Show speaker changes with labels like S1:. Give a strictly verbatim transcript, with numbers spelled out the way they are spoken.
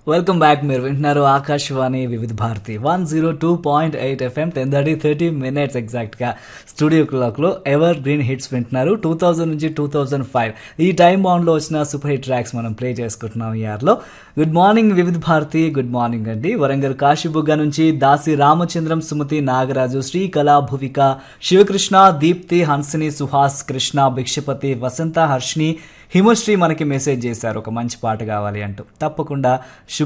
S1: Welcome back. మీరు వింటున్నారు ఆకాశవాణి వివిధ Bharati one zero two point eight FM ten thirty thirty minutes ఎగ్జాక్ట్గా స్టూడియో క్లాక్లో ఎవర్ గ్రీన్ హిట్స్ వింటున్నారు. టూ థౌజండ్ నుంచి టూ థౌజండ్ ఫైవ్ ఈ టైం బాండ్లో వచ్చిన సూపర్ హిట్ ట్రాక్స్ మనం ప్లే చేసుకుంటున్నాం ఈ ఇయర్లో. గుడ్ మార్నింగ్ వివిధ భారతి, గుడ్ మార్నింగ్ అండి. వరంగల్ కాశీబుగ్గ నుంచి దాసి రామచంద్రం, సుమతి, నాగరాజు, శ్రీకళ, భువిక, శివకృష్ణ, దీప్తి, హన్సిని, సుహాస్, కృష్ణ, భిక్షపతి, వసంత, హర్షిని, హిమశ్రీ మనకి మెసేజ్ చేశారు ఒక మంచి పాట కావాలి అంటూ. తప్పకుండా